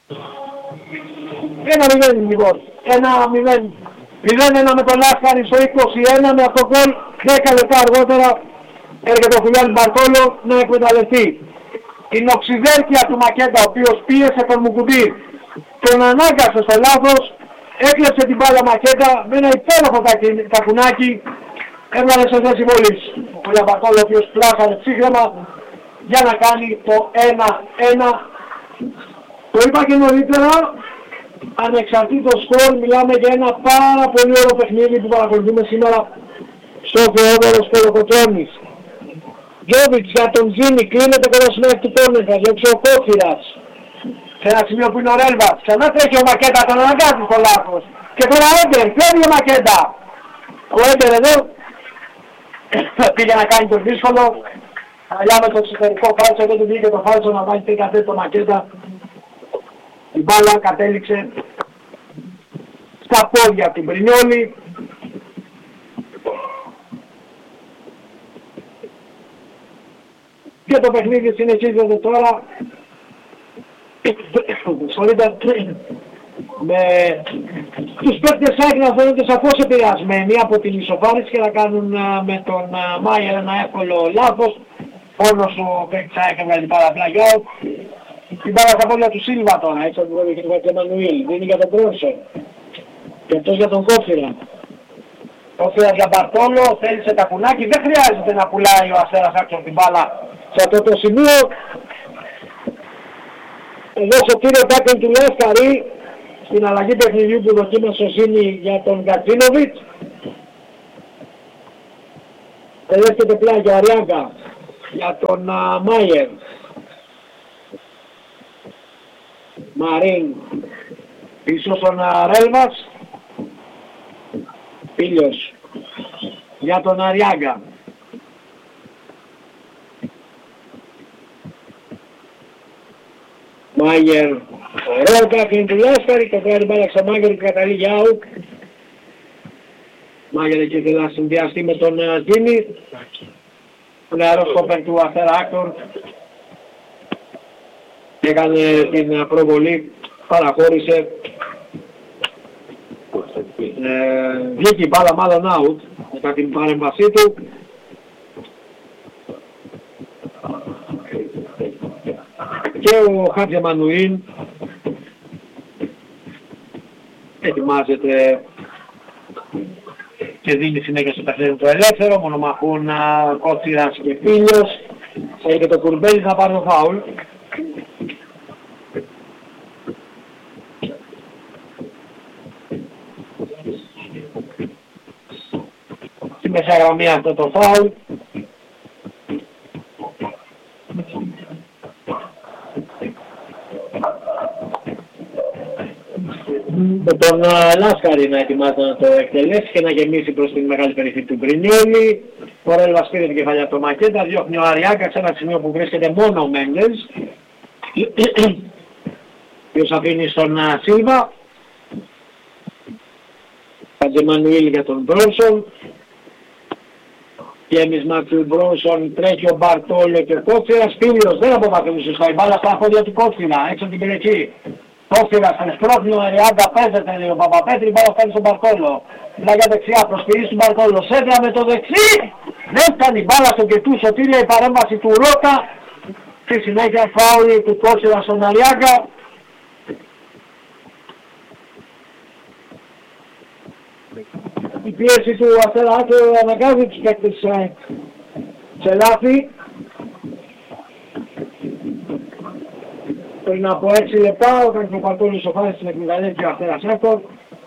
1-0 λοιπόν. 1-0. 0-1 με τον Λάσκαρη στο 21 με αυτό γκολ. 10 λεπτά αργότερα έρχεται ο Χουλιάν Μπαρτόλο να εκμεταλλευτεί την οξυδέρκεια του Μακέντα, ο οποίος πίεσε τον Μουκουντή, τον ανάγκασε στο λάθος, έκλεψε την μπάλα Μακέντα με ένα υπέροχο τακουνάκι, έβγαλε σε θέση βολής. Ο Χουλιάν Μπαρτόλο, ο οποίος πλάσανε ψύχρεμα για να κάνει το 1-1. Το είπα και νωρίτερα, ανεξαρτήτως σκορ, μιλάμε για ένα πάρα πολύ ωραίο παιχνίδι που παρακολουθούμε σήμερα στο Θεόδωρος Κολοκοτρώνης. Γιώβιτς για τον Τζίνι, κλείνεται κοντά μέχρι του Κόρνεκα, διώξε ο Κόφυρας. Σε ένα σημείο που είναι ο Ρέλβας, ξανά τρέχει ο Μακέντα, τον αναγκάζει στο λάθος. Και τώρα ο Έντερ, φεύγει ο Μακέντα. Ο Έντερ εδώ πήγε να κάνει το δύσκολο. Αλλιά με το εξωτερικό φάλτσο, δεν του βγήκε το φάλτσο να βάλει τρίκα το Μακέντα. Η μπάλα κατέληξε στα πόδια του Μπρινιόλη. Και το παιχνίδι συνεχίζεται τώρα με τους παίκτες ΑΕΚ να φαίνονται σαφώς επηρεασμένοι από την ισοφάριση και να κάνουν με τον Μάιερ ένα εύκολο λάθος. Όλος ο παίκτης ΑΕΚ έβγαλε την παραπλάγια. Την πάρα στα πόδια του Σίλβα τώρα, έτσι από την του Εμμανουήλ, δίνει για τον Κρόνσον. Και αυτός για τον Κόφυρα. Κόφυρα για Μπαρτόλο, θέλησε τακουνάκι, δεν χρειάζεται να πουλάει ο Αστέρας Άξον την μπάλα σε αυτό το σημείο. Εδώ στο κύριο τάκεν του Λάσκαρη, στην αλλαγή παιχνιδιού που δοκίμασε ο Σίνη για τον Γκατσίνοβιτς. Τελεύκεται πλάγια Αριάγκα για τον Μάιερ. Μαρίν πίσω στον Ρέλβας. Πίλιος για τον Αριάγκα. Μάγερ, ωραίο τάκλινγκ του Λάσκαρη, το κάνει μπάλα ξαμάγερ και καταλήγει out. Μάγερ εκεί θέλει να συνδυαστεί με τον Τζίνι. Ο νεαρός κόπερ του Αστέρα Άκτορ. Έκανε την προβολή, παραχώρησε. Βγήκε η μπάλα μάλλον out μετά την παρέμβασή του. Και ο Χάτζη Εμμανουήλ ετοιμάζεται και δίνει συνέχεια στο παιχνίδι του ελεύθερο. Μονομαχούν Κότσιρας και Πίλιος. Έχει και το Κουρμπέλης να πάρει το φάουλ. Στη μεσαία γραμμή αυτό το φάουλ. Με τον Λάσκαρη να ετοιμάζει να το εκτελέσει και να γεμίσει προς την μεγάλη περιοχή του Μπρινιόλη. Ο Ρέλβας πήρε την κεφαλιά από το Μακέντα, διώχνει ο Αριάγκα σε ένα σημείο που βρίσκεται μόνο ο Μέντες. Ποιος αφήνει στον Σίλβα. Χατζεμανουήλ για τον Μπρόνσον. Και έμισμα του Μπρόνσον, τρέχει ο Μπαρτόλο και ο Κόφυρας. Πίλιος δεν αποπαθούν σωστά, η μπάλα στα πόδια του Κόφυρα, έξω από την περιοχή. Κόφυρας, σπρώχνει ο Αριάγκα, παίζεται λέει ο Παπαπέτρη, η μπάλα φτάνει στον Μπαρτόλο. Μιλά για δεξιά, προσποιεί του Μπαρτόλο, σέντρα με το δεξί. Δεν φτάνει η μπάλα στον Κετού, σωτήρια η παρέμβαση του Ρώτα. Στη συνέχεια φάουλ του Κόφυρα στον Αριάγκα. Η πίεση του Αστέρα Άκρο αναγκάζει τους παίκτες σε λάθη. Πριν από 6 λεπτά, όταν ο Παρτόλος σοφάρισε στην εκμεταλλεύτηκε ο Αστέρας Άκρο.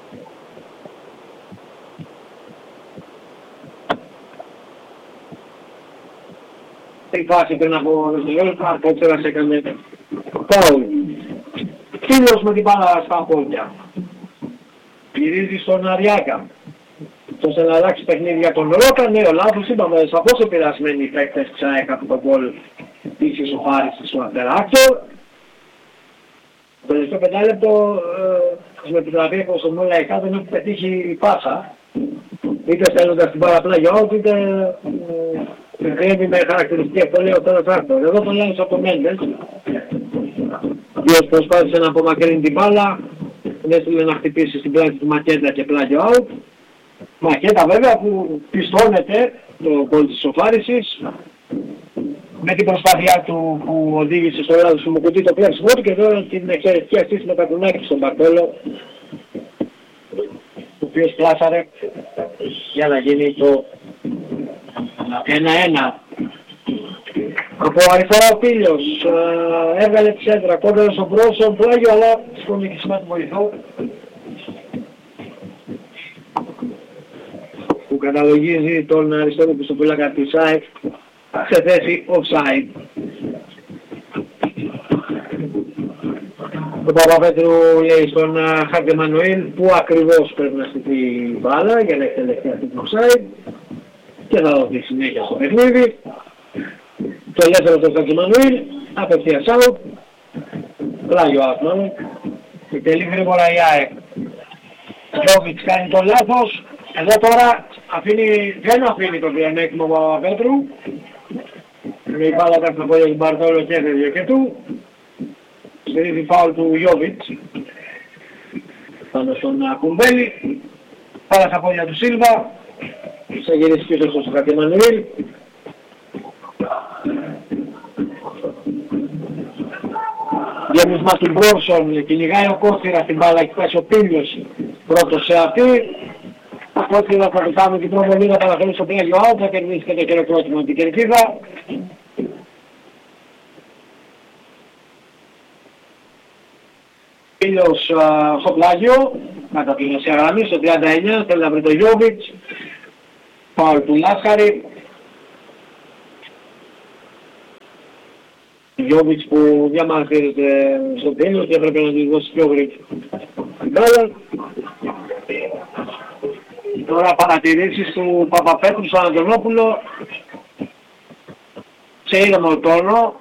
Στην φάση πριν από δευτερόλεπτα, ο Αστέρας έκανε φάουλ. Φίλος με την μπάλα στα πόδια. Πυρίζει στον Αριάγκα. Αυτός να αλλάξει παιχνίδι για τον Ρώτα, ναι, ο λάθος είπαμε, σαφώς επηρεασμένοι οι παίκτες ξαέκα από τον γκολ της ισοφάρισης του Αστέρα Άκτορ. Το τελευταίο πεντάλεπτο με επιτραπεί από στον Μολαϊκά δεν έχει πετύχει πάσα. Είτε στέλνοντας την παραπλάγια είτε κρέμει με χαρακτηριστική ευκολία ο Αστέρας Άκτορ. Εδώ τον λένε από το Μέντες. οποίος προσπάθησε να απομακρύνει την μπάλα, δεν έστειλε να χτυπήσει στην πλάτη του Μακέτα και πλάγιο out. Μακέτα βέβαια που πιστώνεται το γκολ της ισοφάρισης με την προσπάθειά του που οδήγησε στο λάθος του Μουκουτί το πλέξιμο του και τώρα την εξαιρετική assist με τα κουνάκια στον Μπαρτόλο, ο οποίος πλάσαρε για να γίνει το 1-1. Από αριστερά ο Πίλιος έβγαλε τη σέντρα κόντρα στον πρόσωπο πλάγιο, αλλά σηκώνει και σημαίνει βοηθό που καταλογίζει τον αριστερό πιστοφύλακα της ΑΕΚ σε θέση offside. Ο Παπαπέτρου λέει στον Χάρτη Μανουήλ που ακριβώς πρέπει να στηθεί η μπάλα για να εκτελεστεί αυτή την offside και θα δοθεί συνέχεια στο παιχνίδι. Το ελεύθερο του Χάρτη Μανουήλ, απευθείας out, πλάγιο out μάλλον, εκτελεί γρήγορα η ΑΕΚ. Τζόβιτς κάνει το λάθος, εδώ τώρα δεν αφήνει το διανέκτημα του Παπαπέτρου. Η μπάλα τα στα πόδια του Μπαρτόλο και έφευγε και του. Στηρίζει φάουλ του Γιώβιτς πάνω στον Κουμπέλη. Πάρα στα πόδια του Σίλβα. Θα γυρίσει πίσω στον Χάρτη Μανουήλ. Γέμισμα στην Μπρόρσον, κυνηγάει ο Κόστηρας την μπάλα, έχει πέσει ο Πίλιος πρώτος σε αυτή. Ο Κόστηρας θα το κάνει την προβολή να παραχωρήσει στο πλάγιο out, θα κερδίσει και το χειροκρότημα από την κερκίδα. Πίλιος στο πλάγιο, κατά την ουσία γραμμή, στο 39, θέλει να βρει το Γιώβιτς. Φάουλ του Λάσχαρη. Γιώβιτς που διαμαρτύρεται στο Πίλιο και έπρεπε να τη δώσει πιο γρήγορα την μπάλα. Τώρα παρατηρήσεις του Παπαπέτρου στον Αντωνόπουλο σε ήρεμο τόνο.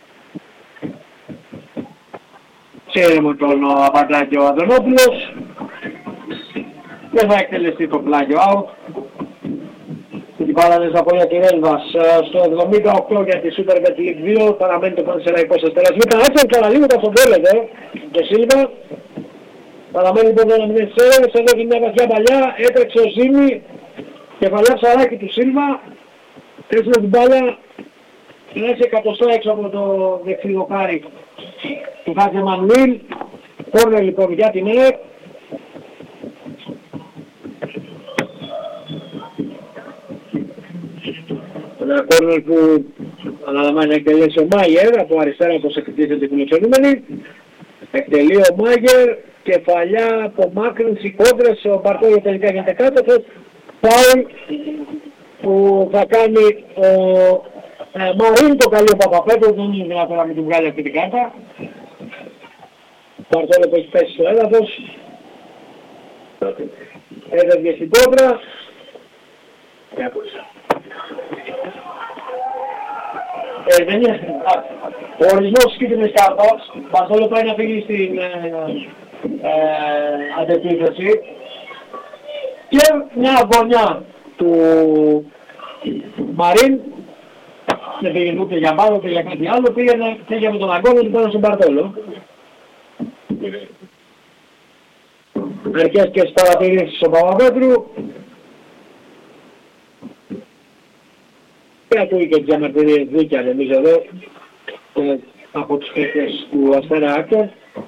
Σε ήρεμο τόνο απαντάει και ο Αντωνόπουλος. Δεν θα εκτελεστεί το πλάγιο out. Την μπάλα στα πόδια του Ρέλβας στο 78 για τη Super Bet League 2, παραμένει το Πανσεραϊκός Αστέρας Β'. Άρχισε καλά λίγο τα στον Πόλε εδώ και Σίλβα. Παραμένει λοιπόν το 1-0, εδώ και μια βαθιά παλιά, έτρεξε ο Ζήμι, κεφαλιά ψαράκι του Σίλβα, έστειλε την μπάλα, έρχεται εκατοστά έξω από το δεξιδοκάρι του Χάρτη Μανουήλ. Κόρνερ λοιπόν για την ΕΕ. Ένα κόρνερ που αναλαμβάνει να εκτελέσει ο Μάγερ, από αριστερά όπως εκτελείται την φιλοξενούμενη. Εκτελεί ο Μάγερ, κεφαλιά, απομάκρυνση, κόντρες, ο Μπαρτόλο τελικά γίνεται κάτω. Φάουλ που θα κάνει ο Μαρίν, το καλή ο Παπαπέτρου, δεν είναι δυνατόν να μην του βγάλει αυτή την κάρτα. Ο Μπαρτόλο που έχει πέσει στο έδαφος. Έδευγε στην κόντρα. Δεν είναι. Ο ορισμός της κίτρινης κάρτας, Μπαρτόλο πάει να φύγει στην αντεπίθεση και μια αγωνιά του Μαρίν δεν πήγαινε ούτε για πάνω ούτε για κάτι άλλο, πήγε με τον αγώνα του πάνω στον Μπαρτόλο. Μερικές και στις παρατηρήσεις του Παπαπέτρου και ακούει και τις διαμαρτυρίες δίκαια νομίζω εδώ από τους παίκτες του Αστέρα Άκτορ.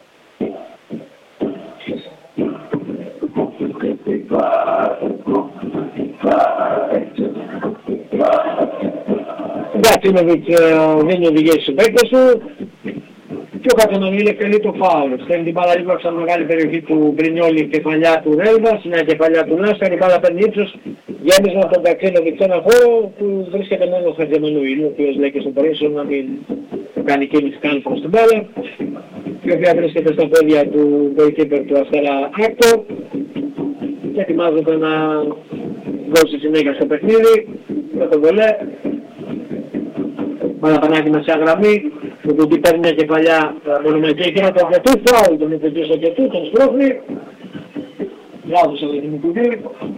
Γκατσίνοβιτς δίνει οδηγίες στους παίκτες του και ο Κατεμανίλη εκτελεί το φάουλ. Στέλνει την μπάλα λίγο σαν μεγάλη περιοχή του Μπρινιόλη, κεφαλιά του Ρέλβας, μια κεφαλιά του Λάσκα, η μπάλα παίρνει ύψος, γέμισμα από τον Γκατσίνοβιτς σε έναν χώρο που βρίσκεται μόνο ο Χατζεμανουήλ, ο οποίος λέει και στον Παρίσιο να μην κάνει κίνηση καν προς την μπάλα, η οποία βρίσκεται στα πόδια του goalkeeper του Αστέρα Άκτορ και ετοιμάζεται να δώσει συνέχεια στο παιχνίδι με τον βολέ. Παραπανάκι μεσιά γραμμή, ο Κουντή παίρνει μια κεφαλιά μονομετρική και το αρκετού, φάουλ τον υπηρετή στο αρκετού, τον σπρώχνει. Λάθος από την Κουντή.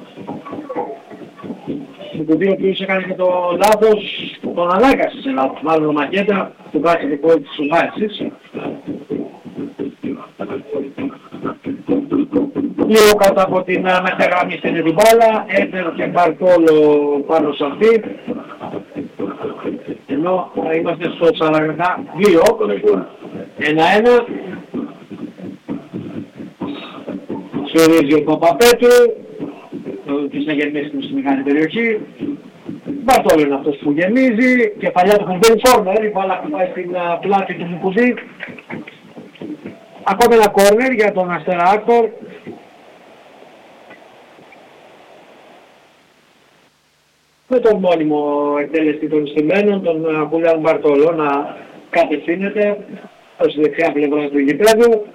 Ο Κουντή ο οποίος έκανε και το λάθος, τον ανάγκασε σε λάθος, μάλλον ο Μακέτα, του βάζει την κόλλη της σοβάρησης. Λίγο κάτω από την μέσα γραμμή στην την μπάλα, Έντερ και Μπαρτόλο πάνω σε αυτή. Ενώ είμαστε στο 42, 1-1. Σφυρίζει ο Παπαπέτρου, της να γεμίσει στη μεγάλη περιοχή. Μπαρτόλο είναι αυτός που γεμίζει, κεφαλιά του Χουμπέλ κόρνερ, η μπάλα που πάει στην πλάτη του Μουκουντή. Ακόμα ένα κόρνερ για τον Αστέρα Άκτορ. Με τον μόνιμο εκτέλεστη των στημένων, τον Χουλιάν Μπαρτόλο να κατευθύνεται στη δεξιά πλευρά του γηπέδου.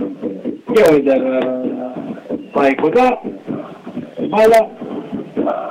Και ο Ίντερ πάει κοντά, μπάλα.